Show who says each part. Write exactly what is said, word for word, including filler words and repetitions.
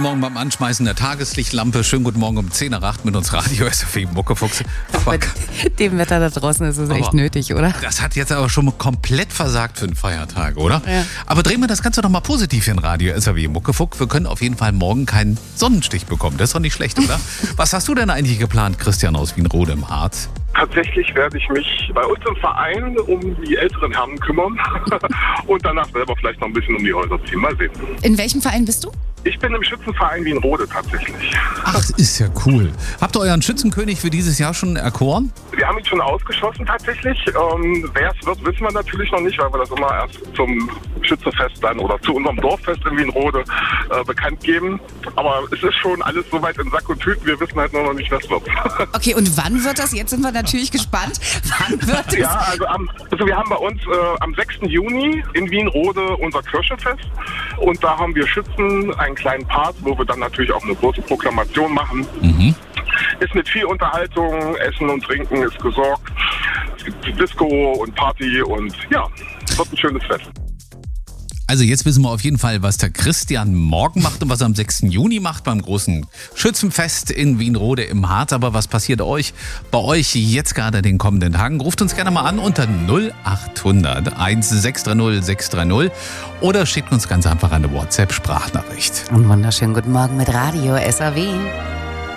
Speaker 1: Morgen beim Anschmeißen der Tageslichtlampe. Schönen guten Morgen um zehn nach acht mit uns Radio S F W Muckefuchs.
Speaker 2: Bei dem Wetter da draußen ist es echt
Speaker 1: aber
Speaker 2: nötig, oder?
Speaker 1: Das hat jetzt aber schon komplett versagt für den Feiertag, oder?
Speaker 2: Ja.
Speaker 1: Aber drehen wir das Ganze doch mal positiv in Radio S F W Muckefuck. Wir können auf jeden Fall morgen keinen Sonnenstich bekommen. Das ist doch nicht schlecht, oder? Was hast du denn eigentlich geplant, Christian aus Wienrode im Harz?
Speaker 3: Tatsächlich werde ich mich bei uns im Verein um die älteren Herren kümmern und danach selber vielleicht noch ein bisschen um die Häuser ziehen. Mal sehen.
Speaker 2: In welchem Verein bist du?
Speaker 3: Ich bin im Schützenverein Wienrode tatsächlich.
Speaker 1: Ach, ist ja cool. Habt ihr euren Schützenkönig für dieses Jahr schon erkoren?
Speaker 3: Wir haben ihn schon ausgeschossen tatsächlich. Ähm, Wer es wird, wissen wir natürlich noch nicht, weil wir das immer erst zum Schützefest dann oder zu unserem Dorffest in Wienrode äh, bekannt geben. Aber es ist schon alles soweit in Sack und Tüten. Wir wissen halt nur noch nicht, was wird.
Speaker 2: Okay, und wann wird das? Jetzt sind wir natürlich gespannt. Wann wird es?
Speaker 3: Ja, also, am, also wir haben bei uns äh, am sechsten Juni in Wienrode unser Kirchenfest. Und da haben wir Schützen einen kleinen Part, wo wir dann natürlich auch eine große Proklamation machen.
Speaker 1: Mhm.
Speaker 3: Ist mit viel Unterhaltung, Essen und Trinken ist gesorgt. Es gibt Disco und Party und ja, es wird ein schönes Fest.
Speaker 1: Also jetzt wissen wir auf jeden Fall, was der Christian morgen macht und was er am sechsten Juni macht beim großen Schützenfest in Wienrode im Harz. Aber was passiert euch bei euch jetzt gerade den kommenden Tagen? Ruft uns gerne mal an unter null acht hundert sechs drei null sechs drei null oder schickt uns ganz einfach eine WhatsApp-Sprachnachricht.
Speaker 2: Und wunderschönen guten Morgen mit Radio S A W.